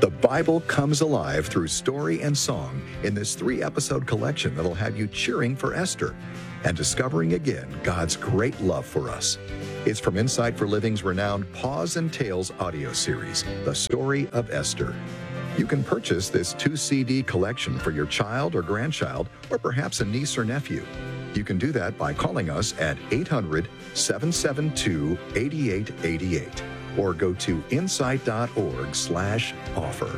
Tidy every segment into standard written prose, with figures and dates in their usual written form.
The Bible comes alive through story and song in this 3-episode collection that'll have you cheering for Esther and discovering again God's great love for us. It's from Insight for Living's renowned Paws and Tales audio series, The Story of Esther. You can purchase this 2-CD collection for your child or grandchild, or perhaps a niece or nephew. You can do that by calling us at 800-772-8888 or go to insight.org/offer.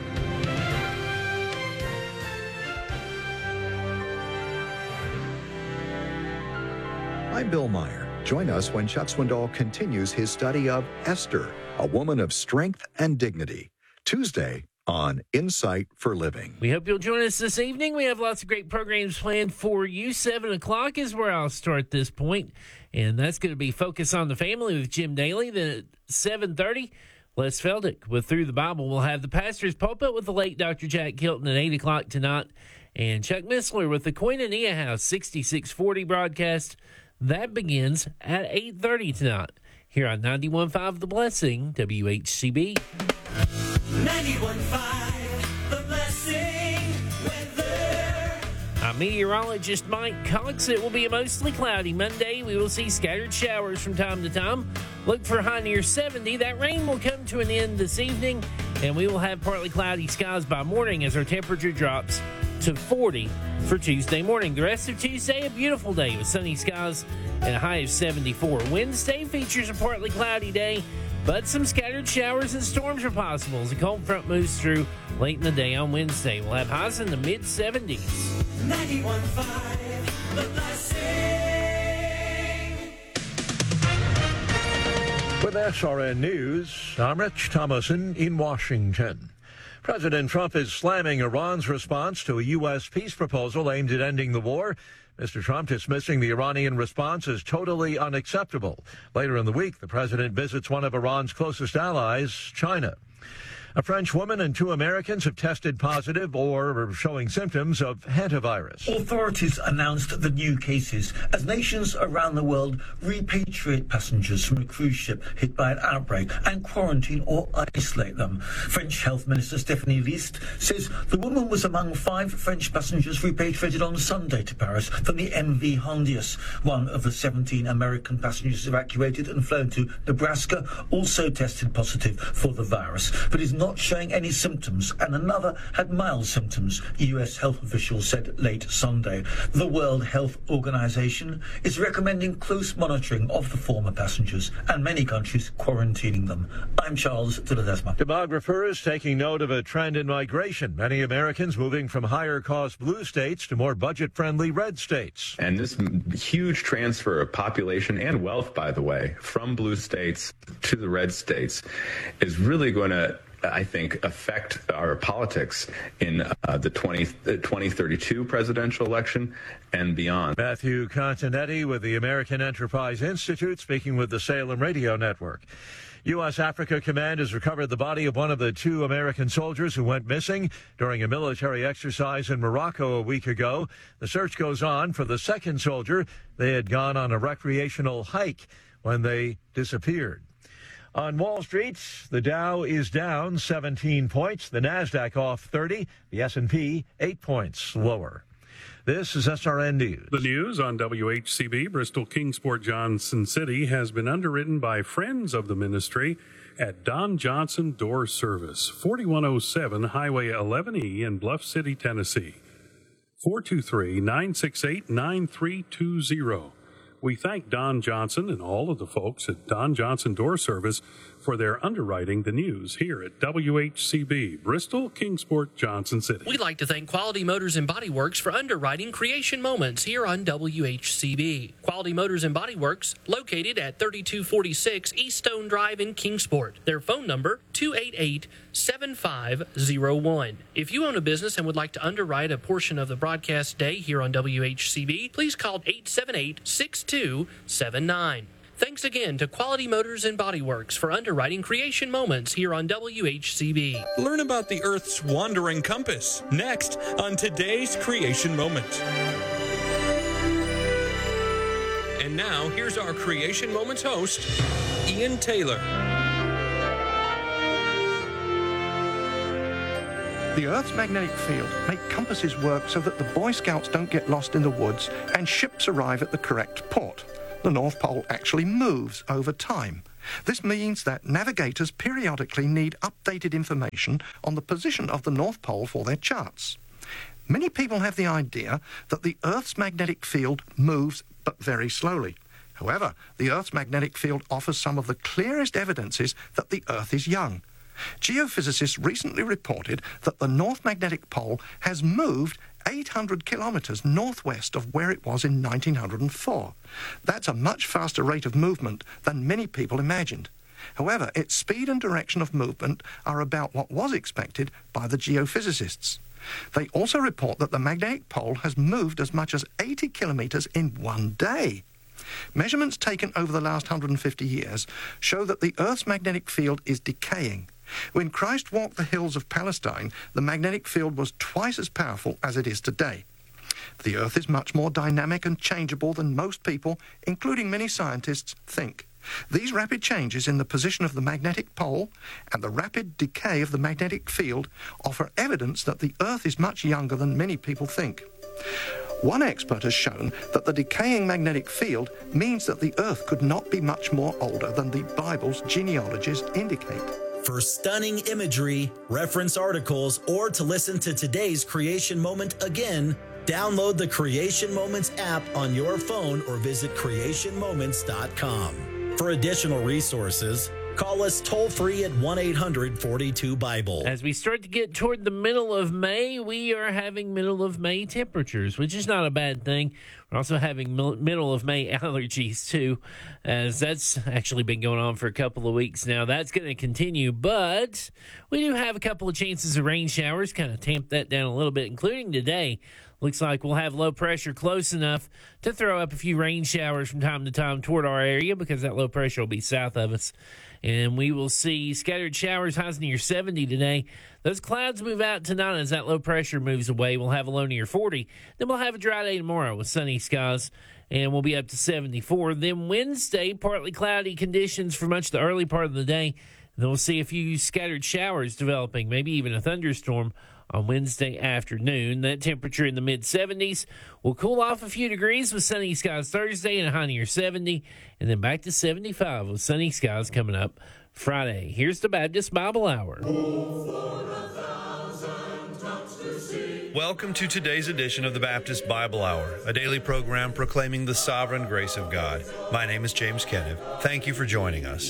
I'm Bill Meyer. Join us when Chuck Swindoll continues his study of Esther, a woman of strength and dignity, Tuesday on Insight for Living. We hope you'll join us this evening. We have lots of great programs planned for you. 7 o'clock is where I'll start this point, and that's going to be Focus on the Family with Jim Daly. Then at 7:30, Les Feldick with Through the Bible. We'll have the Pastor's Pulpit with the late Dr. Jack Hilton at 8 o'clock tonight, and Chuck Missler with the Koinonia House 6640 broadcast. That begins at 8:30 tonight here on 91.5 The Blessing, WHCB. 91.5 The Blessing weather. I'm meteorologist Mike Cox. It will be a mostly cloudy Monday. We will see scattered showers from time to time. Look for high near 70. That rain will come to an end this evening, and we will have partly cloudy skies by morning as our temperature drops to 40 for Tuesday morning. The rest of Tuesday, a beautiful day with sunny skies and a high of 74. Wednesday features a partly cloudy day, but some scattered showers and storms are possible as a cold front moves through late in the day on Wednesday. We'll have highs in the mid-70s. 91.5 The Blessing. With SRN News, I'm Rich Thomason in Washington. President Trump is slamming Iran's response to a U.S. peace proposal aimed at ending the war. Mr. Trump dismissing the Iranian response as totally unacceptable. Later in the week, the president visits one of Iran's closest allies, China. A French woman and 2 Americans have tested positive or are showing symptoms of hantavirus. Authorities announced the new cases as nations around the world repatriate passengers from a cruise ship hit by an outbreak and quarantine or isolate them. French Health Minister Stephanie List says the woman was among 5 French passengers repatriated on Sunday to Paris from the MV Hondius. One of the 17 American passengers evacuated and flown to Nebraska also tested positive for the virus, but is not showing any symptoms, and another had mild symptoms, U.S. health officials said late Sunday. The World Health Organization is recommending close monitoring of the former passengers and many countries quarantining them. I'm Charles de Ledesma. Demographers taking note of a trend in migration. Many Americans moving from higher-cost blue states to more budget-friendly red states. And this huge transfer of population and wealth, by the way, from blue states to the red states is really going to, I think, affect our politics in the 2032 presidential election and beyond. Matthew Continetti with the American Enterprise Institute speaking with the Salem Radio Network. U.S. Africa Command has recovered the body of one of the 2 American soldiers who went missing during a military exercise in Morocco a week ago. The search goes on for the second soldier. They had gone on a recreational hike when they disappeared. On Wall Street, the Dow is down 17 points, the Nasdaq off 30, the S&P 8 points lower. This is SRN News. The news on WHCB, Bristol Kingsport Johnson City, has been underwritten by friends of the ministry at Don Johnson Door Service, 4107 Highway 11E in Bluff City, Tennessee. 423-968-9320. We thank Don Johnson and all of the folks at Don Johnson Door Service for their underwriting the news here at WHCB, Bristol, Kingsport, Johnson City. We'd like to thank Quality Motors and Body Works for underwriting Creation Moments here on WHCB. Quality Motors and Body Works, located at 3246 East Stone Drive in Kingsport. Their phone number, 288-7501. If you own a business and would like to underwrite a portion of the broadcast day here on WHCB, please call 878-6279. Thanks again to Quality Motors and Body Works for underwriting Creation Moments here on WHCB. Learn about the Earth's wandering compass next on today's Creation Moment. And now, here's our Creation Moments host, Ian Taylor. The Earth's magnetic field makes compasses work so that the Boy Scouts don't get lost in the woods and ships arrive at the correct port. The North Pole actually moves over time. This means that navigators periodically need updated information on the position of the North Pole for their charts. Many people have the idea that the Earth's magnetic field moves but very slowly. However, the Earth's magnetic field offers some of the clearest evidences that the Earth is young. Geophysicists recently reported that the North Magnetic Pole has moved 800 kilometers northwest of where it was in 1904. That's a much faster rate of movement than many people imagined. However, its speed and direction of movement are about what was expected by the geophysicists. They also report that the magnetic pole has moved as much as 80 kilometers in one day. Measurements taken over the last 150 years show that the Earth's magnetic field is decaying. When Christ walked the hills of Palestine, the magnetic field was twice as powerful as it is today. The Earth is much more dynamic and changeable than most people, including many scientists, think. These rapid changes in the position of the magnetic pole and the rapid decay of the magnetic field offer evidence that the Earth is much younger than many people think. One expert has shown that the decaying magnetic field means that the Earth could not be much more older than the Bible's genealogies indicate. For stunning imagery, reference articles, or to listen to today's Creation Moment again, download the Creation Moments app on your phone or visit creationmoments.com. For additional resources, call us toll-free at 1-800-42-BIBLE. As we start to get toward the middle of May, we are having middle of May temperatures, which is not a bad thing. We're also having middle of May allergies, too, as that's actually been going on for a couple of weeks now. That's going to continue, but we do have a couple of chances of rain showers, kind of tamp that down a little bit, including today. Looks like we'll have low pressure close enough to throw up a few rain showers from time to time toward our area because that low pressure will be south of us. And we will see scattered showers, highs near 70 today. Those clouds move out tonight as that low pressure moves away. We'll have a low near 40. Then we'll have a dry day tomorrow with sunny skies, and we'll be up to 74. Then Wednesday, partly cloudy conditions for much of the early part of the day. Then we'll see a few scattered showers developing, maybe even a thunderstorm on Wednesday afternoon. That temperature in the mid-70s will cool off a few degrees with sunny skies Thursday and a high near 70, and then back to 75 with sunny skies coming up Friday. Here's the Baptist Bible Hour. Welcome to today's edition of the Baptist Bible Hour, a daily program proclaiming the sovereign grace of God. My name is James Kenneth. Thank you for joining us.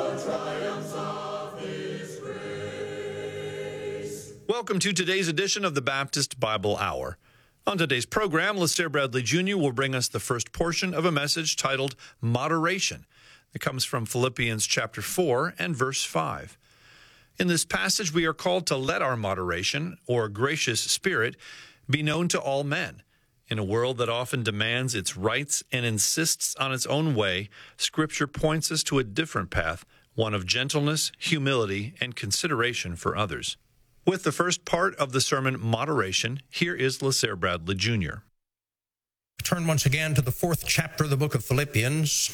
Welcome to today's edition of the Baptist Bible Hour. On today's program, LeSere Bradley Jr. will bring us the first portion of a message titled Moderation. It comes from Philippians chapter 4 and verse 5. In this passage, we are called to let our moderation, or gracious spirit, be known to all men. In a world that often demands its rights and insists on its own way, Scripture points us to a different path, one of gentleness, humility, and consideration for others. With the first part of the sermon, Moderation, here is LeSere Bradley Jr. Turn once again to the 4th chapter of the book of Philippians,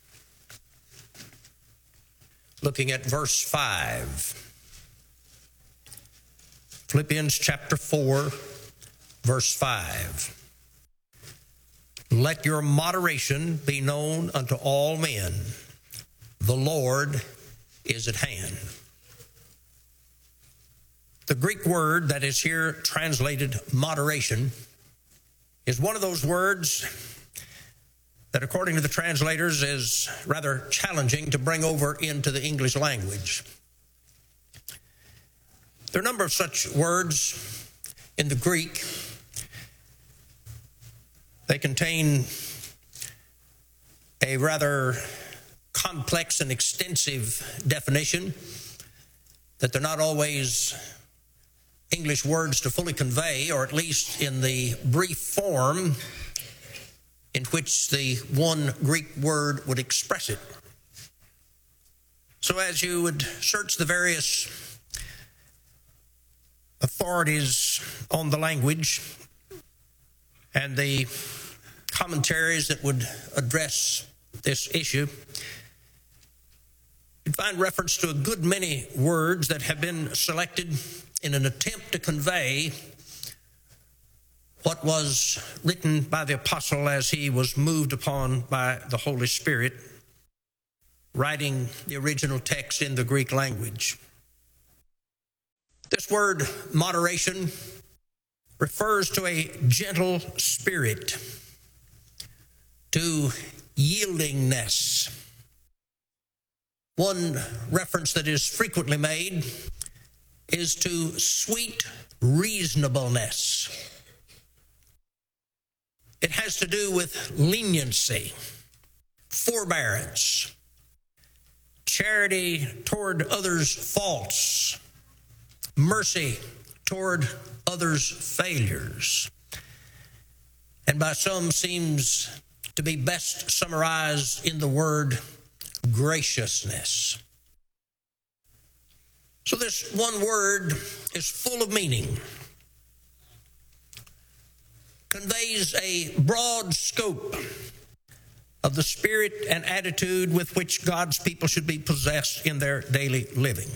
looking at verse 5. Philippians chapter 4, verse 5. Let your moderation be known unto all men. The Lord is at hand. The Greek word that is here translated moderation is one of those words that, according to the translators, is rather challenging to bring over into the English language. There are a number of such words in the Greek. They contain a rather complex and extensive definition that they're not always English words to fully convey, or at least in the brief form in which the one Greek word would express it. So as you would search the various authorities on the language and the commentaries that would address this issue, you'd find reference to a good many words that have been selected in an attempt to convey what was written by the apostle as he was moved upon by the Holy Spirit, writing the original text in the Greek language. This word moderation refers to a gentle spirit, to yieldingness. One reference that is frequently made is to sweet reasonableness. It has to do with leniency, forbearance, charity toward others' faults, mercy toward others' failures, and by some seems to be best summarized in the word graciousness. So this one word is full of meaning, conveys a broad scope of the spirit and attitude with which God's people should be possessed in their daily living.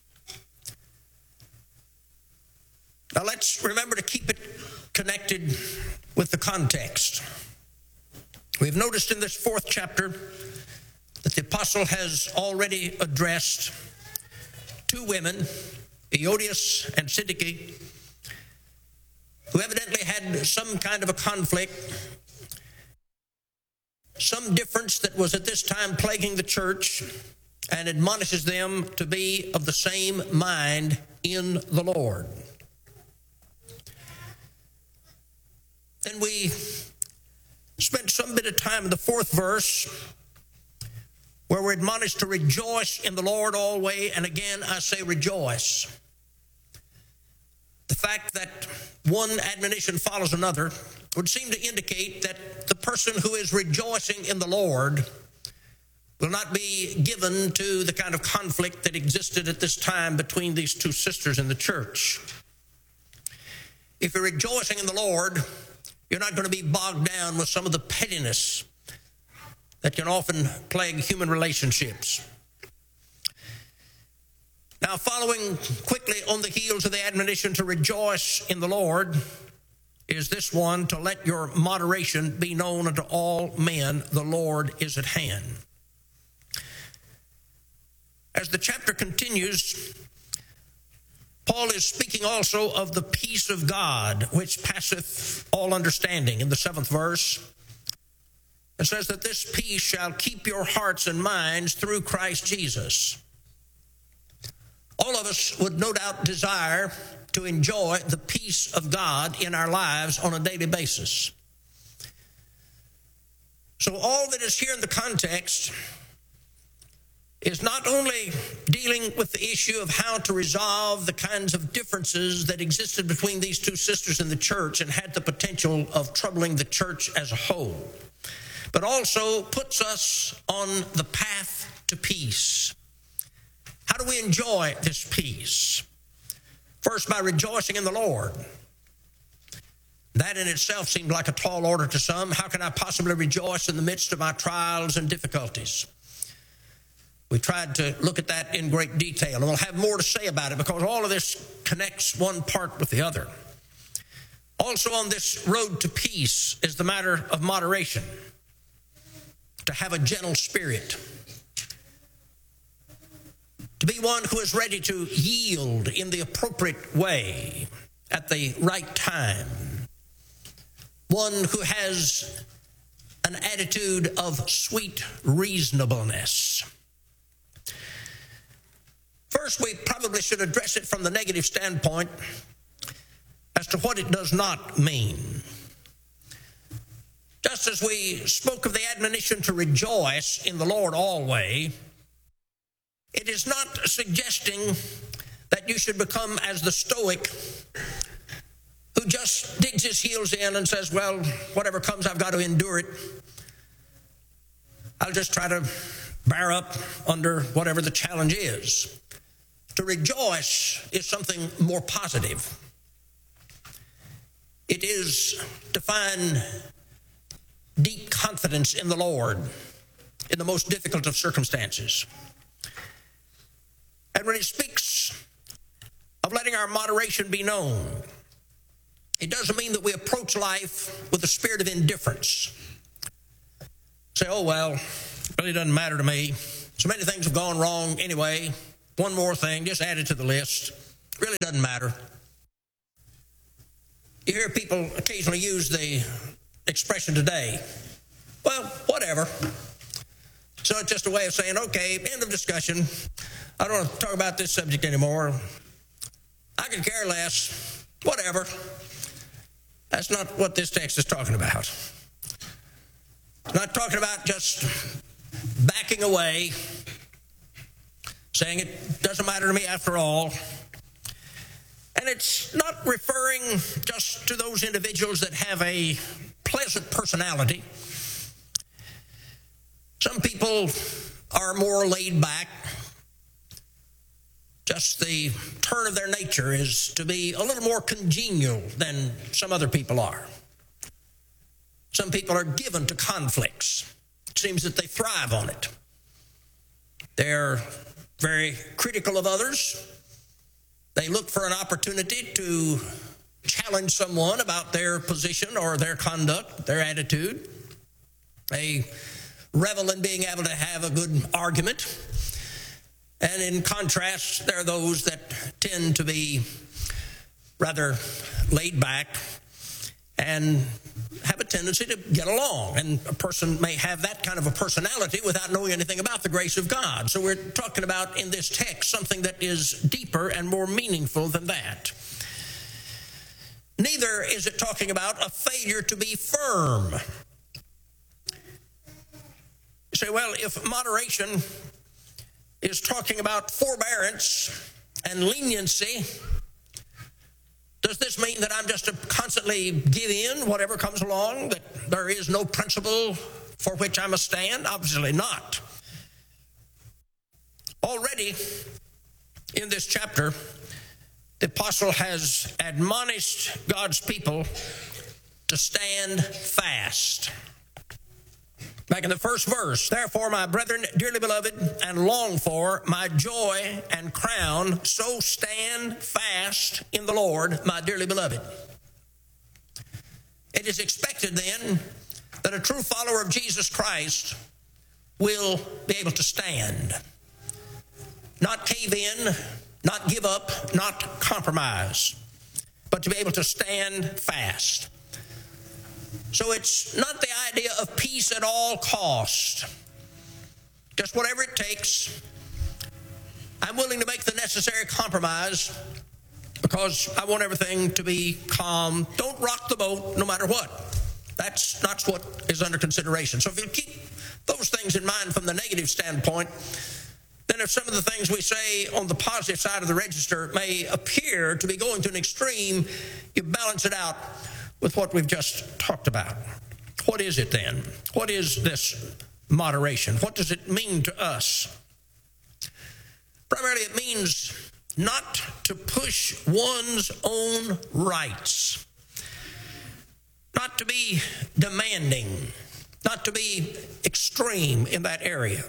Now let's remember to keep it connected with the context. We've noticed in this 4th chapter that the apostle has already addressed 2 women, Euodias and Syntyche, who evidently had some kind of a conflict, some difference that was at this time plaguing the church, and admonishes them to be of the same mind in the Lord. Then we spent some bit of time in the 4th verse where we're admonished to rejoice in the Lord always, and again I say rejoice. The fact that one admonition follows another would seem to indicate that the person who is rejoicing in the Lord will not be given to the kind of conflict that existed at this time between these 2 sisters in the church. If you're rejoicing in the Lord, you're not going to be bogged down with some of the pettiness that can often plague human relationships. Now, following quickly on the heels of the admonition to rejoice in the Lord is this one, to let your moderation be known unto all men, the Lord is at hand. As the chapter continues, Paul is speaking also of the peace of God, which passeth all understanding. In the 7th verse, it says that this peace shall keep your hearts and minds through Christ Jesus. All of us would no doubt desire to enjoy the peace of God in our lives on a daily basis. So all that is here in the context is not only dealing with the issue of how to resolve the kinds of differences that existed between these 2 sisters in the church and had the potential of troubling the church as a whole, but also puts us on the path to peace. How do we enjoy this peace? First, by rejoicing in the Lord. That in itself seemed like a tall order to some. How can I possibly rejoice in the midst of my trials and difficulties? We tried to look at that in great detail, and we'll have more to say about it because all of this connects one part with the other. Also on this road to peace is the matter of moderation, to have a gentle spirit, to be one who is ready to yield in the appropriate way at the right time, one who has an attitude of sweet reasonableness. First, we probably should address it from the negative standpoint as to what it does not mean. Just as we spoke of the admonition to rejoice in the Lord always, it is not suggesting that you should become as the Stoic who just digs his heels in and says, well, whatever comes, I've got to endure it. I'll just try to bear up under whatever the challenge is. To rejoice is something more positive. It is to find deep confidence in the Lord in the most difficult of circumstances. And when he speaks of letting letting our moderation be known. It doesn't mean that we approach life with a spirit of indifference. Say, oh, well, it really doesn't matter to me. So many things have gone wrong anyway. One more thing, just add it to the list. It really doesn't matter. You hear people occasionally use the expression today, well, whatever. So it's just a way of saying, okay, end of discussion. I don't want to talk about this subject anymore. I could care less. Whatever. That's not what this text is talking about. It's not talking about just backing away, saying it doesn't matter to me after all. And it's not referring just to those individuals that have a pleasant personality. Some people are more laid back. Just the turn of their nature is to be a little more congenial than some other people are. Some people are given to conflicts. It seems that they thrive on it. They're very critical of others. They look for an opportunity to challenge someone about their position or their conduct, their attitude. They revel in being able to have a good argument. And in contrast, there are those that tend to be rather laid back and have a tendency to get along. And a person may have that kind of a personality without knowing anything about the grace of God. So we're talking about in this text something that is deeper and more meaningful than that. Neither is it talking about a failure to be firm. You say, well, if moderation is talking about forbearance and leniency, does this mean that I'm just to constantly give in whatever comes along, that there is no principle for which I must stand? Obviously not. Already in this chapter, the apostle has admonished God's people to stand fast. Back in the first verse, therefore, my brethren, dearly beloved, and longed for, my joy and crown, so stand fast in the Lord, my dearly beloved. It is expected then that a true follower of Jesus Christ will be able to stand. Not cave in, not give up, not compromise, but to be able to stand fast. So it's not the idea of peace at all cost. Just whatever it takes. I'm willing to make the necessary compromise because I want everything to be calm. Don't rock the boat no matter what. That's not what is under consideration. So if you keep those things in mind from the negative standpoint, then if some of the things we say on the positive side of the register may appear to be going to an extreme, you balance it out with what we've just talked about. What is it then? What is this moderation? What does it mean to us? Primarily, it means not to push one's own rights, not to be demanding, not to be extreme in that area.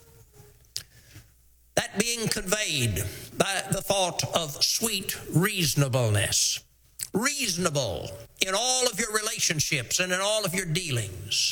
That being conveyed by the thought of sweet reasonableness. Reasonable in all of your relationships and in all of your dealings.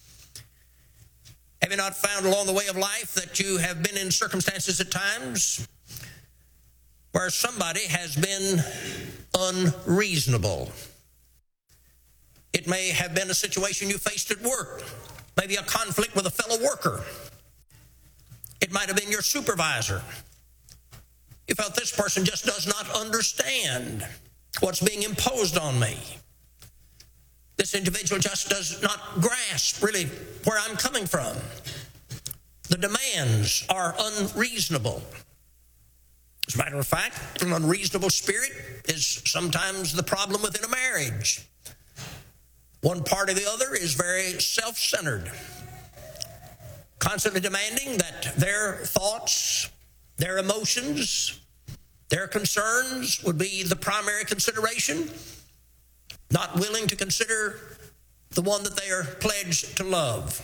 Have you not found along the way of life that you have been in circumstances at times where somebody has been unreasonable? It may have been a situation you faced at work, maybe a conflict with a fellow worker. It might have been your supervisor. You felt this person just does not understand what's being imposed on me. This individual just does not grasp really where I'm coming from. The demands are unreasonable. As a matter of fact, an unreasonable spirit is sometimes the problem within a marriage. One part or the other is very self-centered, constantly demanding that their thoughts, their emotions, their concerns would be the primary consideration, not willing to consider the one that they are pledged to love.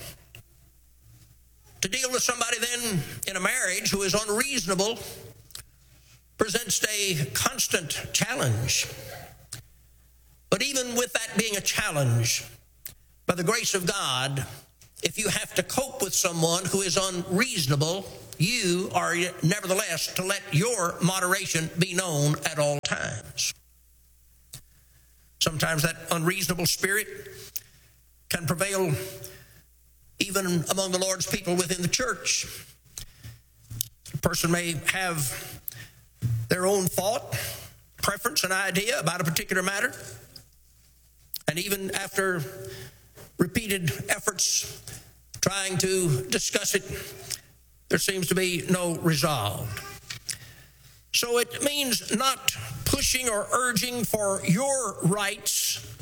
To deal with somebody then in a marriage who is unreasonable presents a constant challenge. But even with that being a challenge, by the grace of God, if you have to cope with someone who is unreasonable, you are nevertheless to let your moderation be known at all times. Sometimes that unreasonable spirit can prevail even among the Lord's people within the church. A person may have their own thought, preference, and idea about a particular matter, and even after repeated efforts trying to discuss it, there seems to be no resolve. So it means not pushing or urging for your rights